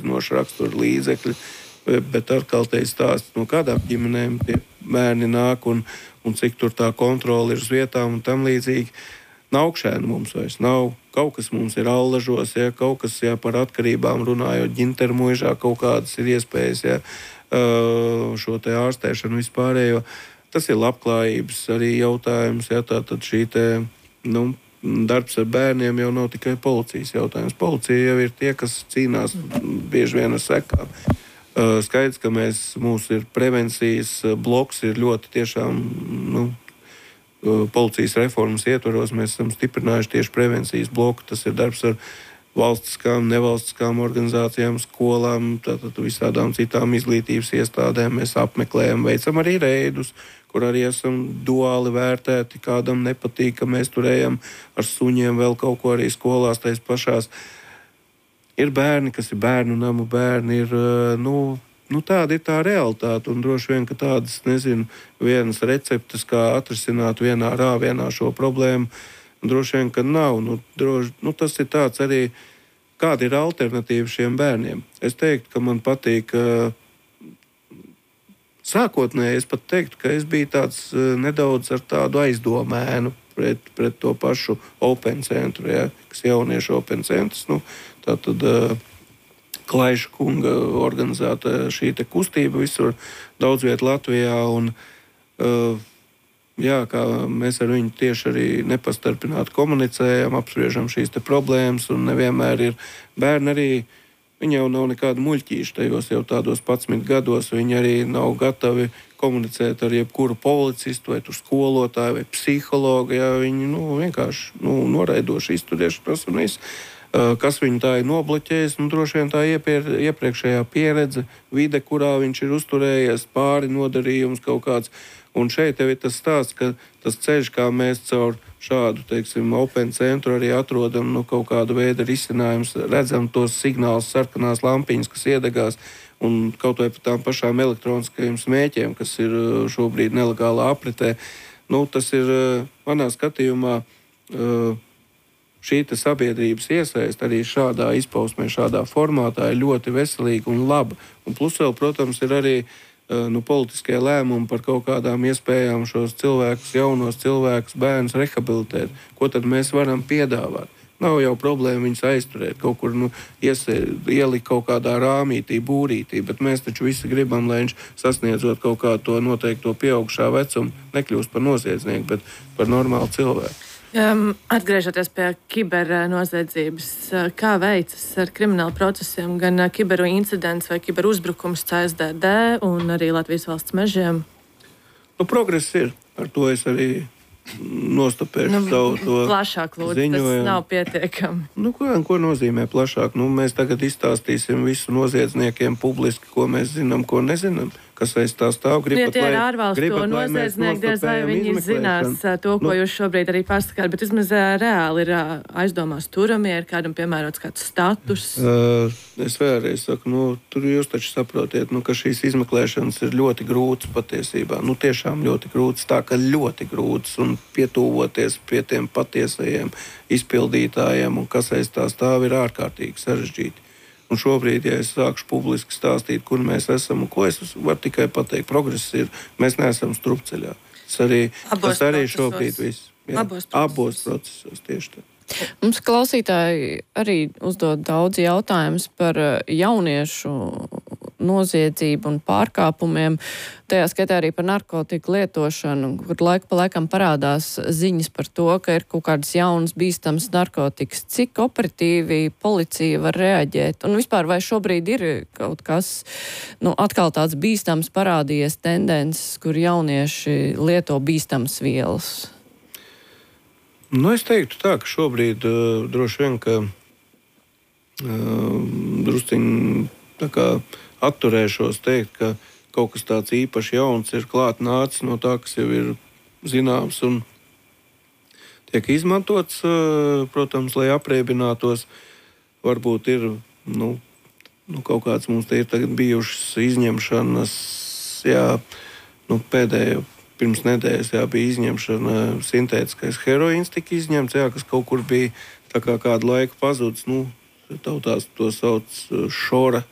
spīdzinoša rakstura līdzekļi, bet atkal te ir stāsts, no kādām ģimenēm tie bērni nāk un cik tur tā kontrole ir uz vietām un tam līdzīgi. Naukšēna mums vairs nav, kaut kas mums ir allažos, ja, kaut kas, ja, par atkarībām runājot, ģintermuižā kaut kādas ir iespējas, ja, šo te ārstēšanu vispārējo. Tas ir labklājības arī jautājums, ja, tātad šī te, darbs ar bērniem jau nav tikai policijas jautājums. Policija jau ir tie, kas cīnās bieži vien ar sekām. Skaidrs, ka mūsu ir prevencijas bloks, ir ļoti tiešām, policijas reformas ietvaros mēs esam stiprinājuši tieši prevencijas bloku. Tas ir darbs ar valstiskām, nevalstiskām organizācijām, skolām, tātad visādām citām izglītības iestādēm. Mēs apmeklējam, veicam arī reidus, kur arī esam duāli vērtēti. Kādam nepatīk, ka mēs tur ejam ar suņiem vēl kaut ko arī skolās tais pašās. Ir bērni, kas ir bērnu namu bērni, ir, tāda ir tā realitāte, un droši vien, ka tādas, vienas receptes, kā atrisināt vienā rāvienā šo problēmu, droši vien, ka nav. Tas ir tāds arī, kāda ir alternatīva šiem bērniem. Es teiktu, ka man patīk, sākotnēji es pat teiktu, ka es biju tāds nedaudz ar tādu aizdomēnu pret to pašu Open centru, ja, kas jauniešu Open centrs, tātad Klaiša kunga organizēta šī te kustība visur daudz viet Latvijā, un kā mēs ar viņu tieši arī nepastarpināti komunicējam, apspriežam šīs te problēmas, un nevienmēr ir bērni arī, viņi jau nav nekādi muļķīši tajos jau tādos 11 gados, viņi arī nav gatavi komunicēt ar jebkuru policistu vai skolotāju vai psihologu, ja viņi vienkārši noraidoši izturēšanos un viss. Kas viņu tā ir nobloķējis, droši vien tā iepriekšējā pieredze, vide, kurā viņš ir uzturējies, pāri nodarījums kaut kāds. Un šeit tev ir tas stāsts, ka tas ceļš, kā mēs caur šādu, Open centru arī atrodam kaut kādu veidu risinājums, redzam tos signālus, sarkanās lampiņas, kas iedegās, un kaut vai par tām pašām elektroniskajiem smēķiem, kas ir šobrīd nelegālā apritē. Tas ir manā skatījumā šī sabiedrības iesaist arī šādā izpausmē, šādā formātā ir ļoti veselīga un laba. Un plus vēl, protams, ir arī politiskie lēmumi par kaut kādām iespējām šos cilvēkus, jaunos cilvēkus, bērnus rehabilitēt. Ko tad mēs varam piedāvāt? Nav jau problēma viņus aizturēt, kaut kur ielikt kaut kādā rāmītī, būrītī, bet mēs taču visi gribam, lai viņš sasniedzot kaut kādu to noteikto pieaugušā vecumu, nekļūst par noziedznieku, bet par normālu cilvēku. Atgriežoties pie kibernoziedzības, kā veicas ar kriminālu procesiem gan kiberu incidents vai kiberu uzbrukums CSDD un arī Latvijas valsts mežiem? Progress ir. Ar to es arī nostapēšu savu to plašāk, lūdzu, ziņojumu. Tas nav pietiekami. Ko nozīmē plašāk? Mēs tagad izstāstīsim visu noziedzniekiem publiski, ko mēs zinām, ko nezinām. Kas aiz tā stāv? Tie ir ārvalstu noziedznieki, diez vai viņi zinās to, ko jūs šobrīd arī pasakāt, bet vismaz reāli ir aizdomās turamie, ir kādam piemērots kāds status. Es vēlreiz saku, tur jūs taču saprotiet, ka šīs izmeklēšanas ir ļoti grūtas patiesībā. Tiešām ļoti grūtas, tā ka ļoti grūtas un pietūvoties pie tiem patiesajiem izpildītājiem un kas aiz tā stāv ir ārkārtīgi sarežģīti. Un šobrīd, ja es sākšu publiski stāstīt, kur mēs esam un ko es varu tikai pateikt, progress ir, mēs neesam strupceļā. Tas arī šobrīd viss. Abos procesos tieši tā. Mums klausītāji arī uzdod daudz jautājumus par jauniešu noziedzību un pārkāpumiem. Tajā skaitā arī par narkotiku lietošanu, kur laiku pa laikam parādās ziņas par to, ka ir kaut kādas jaunas bīstamas narkotikas. Cik operatīvi policija var reaģēt? Un vispār vai šobrīd ir kaut kas, atkal tāds bīstams parādījies tendences, kur jaunieši lieto bīstamas vielas? Es teiktu tā, ka šobrīd droši vien, ka drusciņi tā kā atturēšos teikt, ka kaut kas tāds īpaši jauns ir klāt nācis no tā, kas jau ir zināms un tiek izmantots, protams, lai apreibinātos. Varbūt ir, kaut kāds mums te ir tagad bijušas izņemšanas, pēdējo pirms nedēļas bija izņemšana, sintētiskais heroīns tika izņemts, kas kaut kur bija tā kā kādu laiku pazudis. Tautās to sauc šora